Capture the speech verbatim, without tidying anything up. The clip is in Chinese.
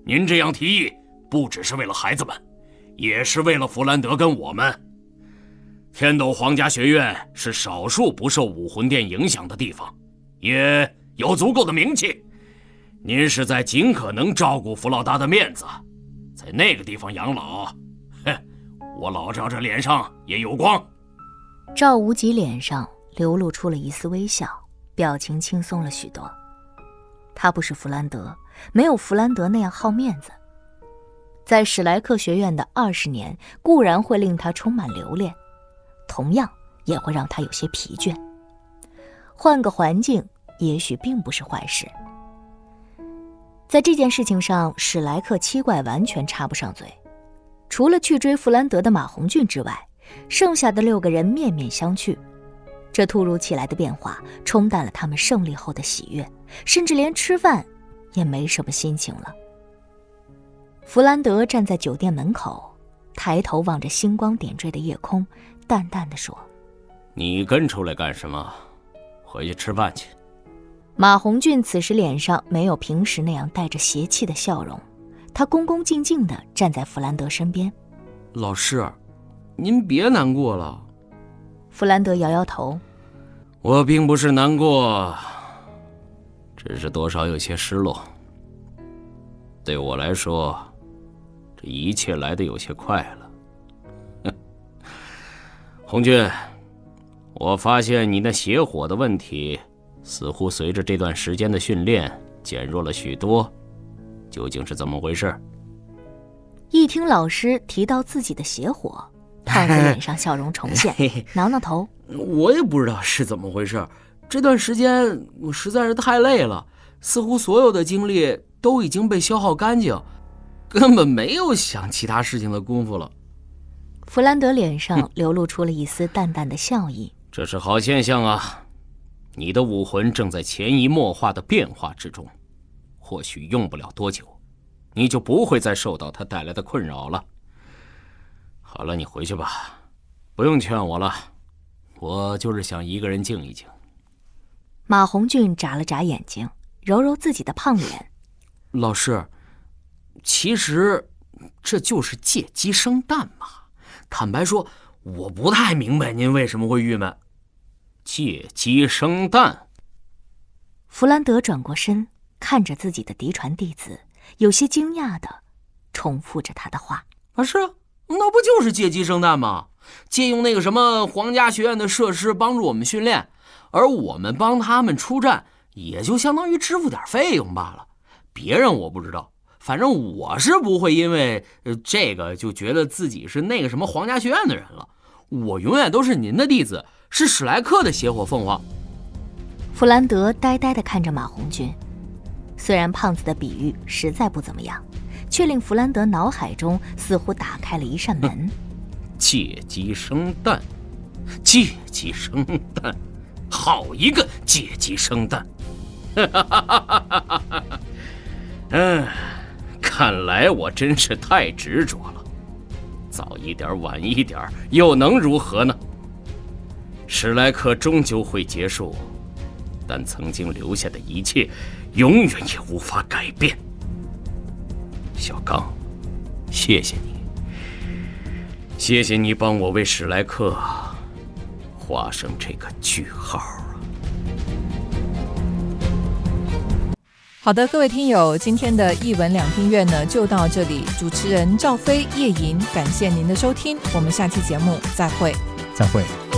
您这样提议，不只是为了孩子们，也是为了弗兰德跟我们。天斗皇家学院是少数不受武魂殿影响的地方，也有足够的名气。您是在尽可能照顾弗老大的面子，在那个地方养老，哼，我老赵这脸上也有光。 赵无极脸上流露出了一丝微笑，表情轻松了许多。他不是弗兰德，没有弗兰德那样好面子。在史莱克学院的二十年固然会令他充满留恋，同样也会让他有些疲倦。换个环境也许并不是坏事。在这件事情上，史莱克七怪完全插不上嘴。除了去追弗兰德的马红俊之外，剩下的六个人面面相觑。这突如其来的变化冲淡了他们胜利后的喜悦，甚至连吃饭也没什么心情了。弗兰德站在酒店门口，抬头望着星光点缀的夜空，淡淡地说： 你跟出来干什么？回去吃饭去。 马红俊此时脸上没有平时那样带着邪气的笑容，他恭恭敬敬地站在弗兰德身边。 老师，您别难过了。 弗兰德摇摇头。 我并不是难过，只是多少有些失落。对我来说，这一切来得有些快了。红俊，我发现你那邪火的问题似乎随着这段时间的训练减弱了许多，究竟是怎么回事？ 一听老师提到自己的邪火，胖子脸上笑容重现，挠挠头。 我也不知道是怎么回事，这段时间我实在是太累了，似乎所有的精力都已经被消耗干净，根本没有想其他事情的功夫了。 弗兰德脸上流露出了一丝淡淡的笑意。 这是好现象啊，你的武魂正在潜移默化的变化之中，或许用不了多久，你就不会再受到它带来的困扰了。好了，你回去吧，不用劝我了，我就是想一个人静一静。 马红俊眨了眨眼睛，揉揉自己的胖脸。 老师，其实这就是借鸡生蛋嘛。坦白说，我不太明白您为什么会郁闷。 借鸡生蛋。 弗兰德转过身，看着自己的嫡传弟子，有些惊讶地重复着他的话。 啊，是啊，那不就是借鸡生蛋吗？借用那个什么皇家学院的设施帮助我们训练，而我们帮他们出战，也就相当于支付点费用罢了。别人我不知道，反正我是不会因为这个就觉得自己是那个什么皇家学院的人了。我永远都是您的弟子，是史莱克的邪火凤凰。 弗兰德呆呆地看着马红俊，虽然胖子的比喻实在不怎么样，却令弗兰德脑海中似乎打开了一扇门。 借鸡生蛋，借鸡生蛋，好一个借鸡生蛋！嗯，看来我真是太执着了，早一点晚一点又能如何呢？史莱克终究会结束，但曾经留下的一切永远也无法改变。小刚，谢谢你，谢谢你帮我为史莱克画上这个句号啊！ 好的，各位听友，今天的一文两厅院呢就到这里。主持人赵飞、叶莹，感谢您的收听，我们下期节目再会。 再会。